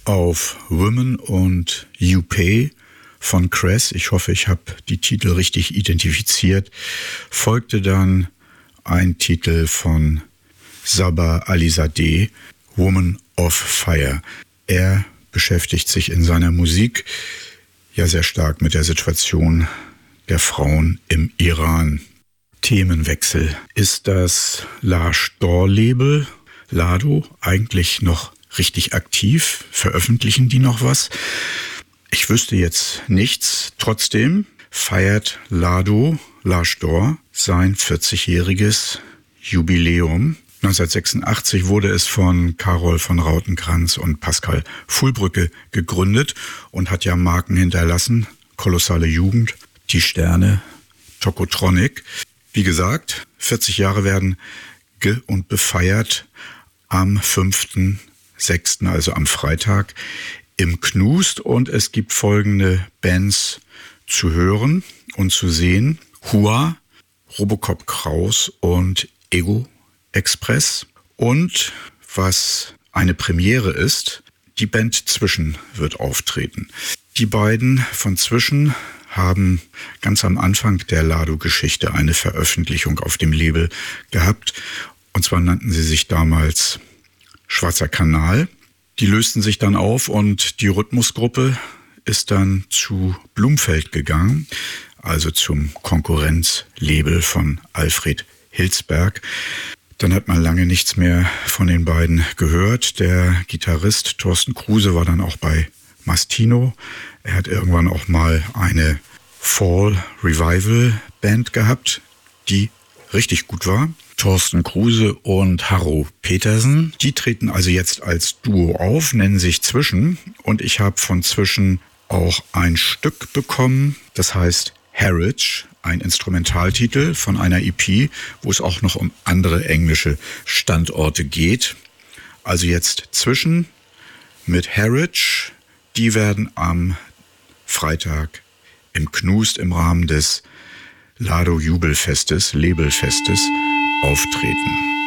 Auf Women und You Pay von Crass, ich hoffe, ich habe die Titel richtig identifiziert, folgte dann ein Titel von Sabah Alizadeh, Woman of Fire. Er beschäftigt sich in seiner Musik ja sehr stark mit der Situation der Frauen im Iran. Themenwechsel. Ist das Lars Dor-Label, Lado, eigentlich noch richtig aktiv? Veröffentlichen die noch was? Ich wüsste jetzt nichts. Trotzdem feiert Lado, Lars Dor, sein 40-jähriges Jubiläum. 1986 wurde es von Carol von Rautenkranz und Pascal Fuhlbrücke gegründet und hat ja Marken hinterlassen. Kolossale Jugend, Die Sterne, Tokotronic. Wie gesagt, 40 Jahre werden und befeiert am 5.6., also am Freitag, im Knust. Und es gibt folgende Bands zu hören und zu sehen. Hua, Robocop Kraus und Ego Express. Und was eine Premiere ist, die Band Zwischen wird auftreten. Die beiden von Zwischen haben ganz am Anfang der Lado-Geschichte eine Veröffentlichung auf dem Label gehabt. Und zwar nannten sie sich damals Schwarzer Kanal. Die lösten sich dann auf und die Rhythmusgruppe ist dann zu Blumfeld gegangen, also zum Konkurrenzlabel von Alfred Hilsberg. Dann hat man lange nichts mehr von den beiden gehört. Der Gitarrist Thorsten Kruse war dann auch bei Mastino. Er hat irgendwann auch mal eine Fall Revival Band gehabt, die richtig gut war. Thorsten Kruse und Harro Petersen. Die treten also jetzt als Duo auf, nennen sich Zwischen. Und ich habe von Zwischen auch ein Stück bekommen, das heißt Harwich, ein Instrumentaltitel von einer EP, wo es auch noch um andere englische Standorte geht. Also jetzt Zwischen mit Harwich. Die werden am Freitag im Knust im Rahmen des Lado Jubelfestes, Labelfestes auftreten.